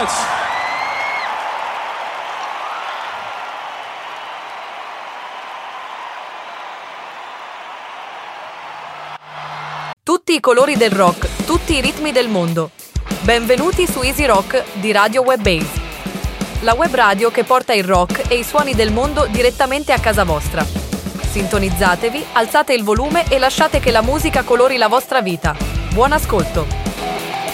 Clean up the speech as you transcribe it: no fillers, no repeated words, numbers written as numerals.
much. Tutti i colori del rock, tutti i ritmi del mondo. Benvenuti su Easy Rock di Radio Webbase, la web radio che porta il rock e i suoni del mondo direttamente a casa vostra. Sintonizzatevi, alzate il volume e lasciate che la musica colori la vostra vita. Buon ascolto!